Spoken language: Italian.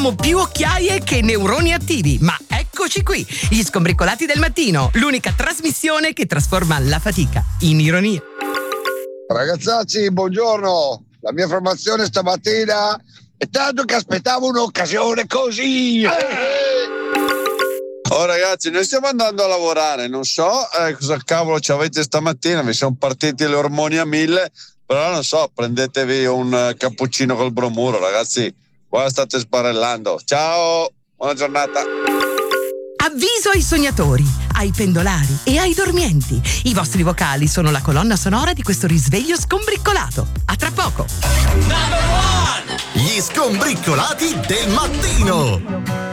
abbiamo più occhiaie che neuroni attivi, ma eccoci qui, gli Skombrickolati del mattino, l'unica trasmissione che trasforma la fatica in ironia. Ragazzacci, buongiorno. La mia formazione stamattina è tanto che aspettavo un'occasione così. Oh ragazzi, noi stiamo andando a lavorare, non so cosa cavolo ci avete stamattina, mi sono partiti le ormoni a 1000, però non so, prendetevi un cappuccino col bromuro, ragazzi, qua state sbarellando. Ciao, buona giornata. Avviso ai sognatori, ai pendolari e ai dormienti. I vostri vocali sono la colonna sonora di questo risveglio scombriccolato. A tra poco. Gli Skombrickolati del mattino.